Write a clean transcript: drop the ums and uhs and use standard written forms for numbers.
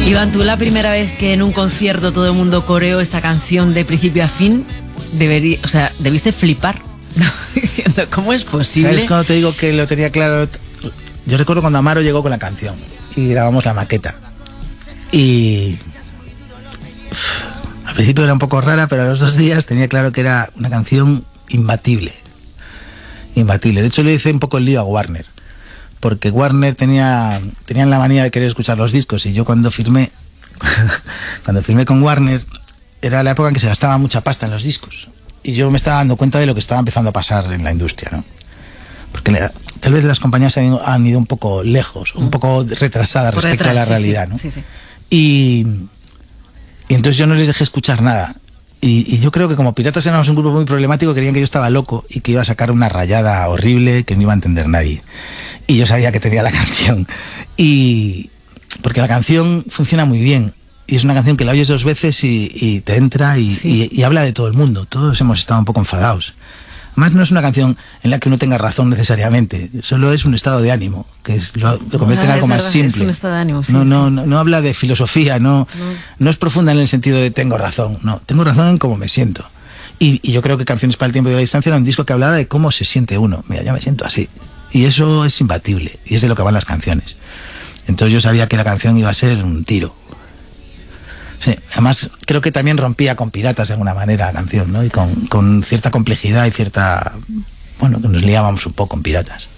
Iván, tú la primera vez que en un concierto todo el mundo coreó esta canción de principio a fin, debiste flipar. Diciendo, ¿cómo es posible? ¿Sabes cuando te digo que lo tenía claro? Yo recuerdo cuando Amaro llegó con la canción y grabamos la maqueta. Y al principio era un poco rara, pero a los 2 días tenía claro que era una canción imbatible. Imbatible. De hecho, le hice un poco el lío a Warner, porque Warner tenían la manía de querer escuchar los discos, y yo cuando firmé con Warner era la época en que se gastaba mucha pasta en los discos, y yo me estaba dando cuenta de lo que estaba empezando a pasar en la industria, ¿no? Porque tal vez las compañías han ido un poco lejos, un poco retrasadas respecto a la realidad, ¿no? Sí. Y entonces yo no les dejé escuchar nada. Y yo creo que como Piratas éramos un grupo muy problemático, creían que yo estaba loco y que iba a sacar una rayada horrible que no iba a entender nadie. Y yo sabía que tenía la canción. Porque la canción funciona muy bien. Y es una canción que la oyes 2 veces y te entra y habla de todo el mundo. Todos hemos estado un poco enfadados. Además, no es una canción en la que uno tenga razón necesariamente, solo es un estado de ánimo, que lo convierte en algo más simple. Es un estado de ánimo, sí, no habla de filosofía, no es profunda en el sentido de tengo razón, no, tengo razón en cómo me siento. Y yo creo que Canciones para el tiempo y la distancia era un disco que hablaba de cómo se siente uno. Mira, yo me siento así. Y eso es imbatible, y es de lo que van las canciones. Entonces yo sabía que la canción iba a ser un tiro. Sí, además creo que también rompía con Piratas de alguna manera la canción, ¿no? Y con cierta complejidad y cierta... Bueno, que nos liábamos un poco con Piratas.